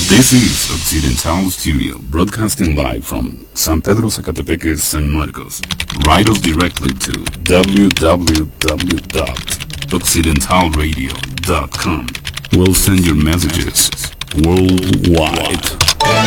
This is Occidental Studio, broadcasting live from San Pedro Zacatepeques, San Marcos. Write us directly to www.occidentalradio.com. We'll send your messages worldwide.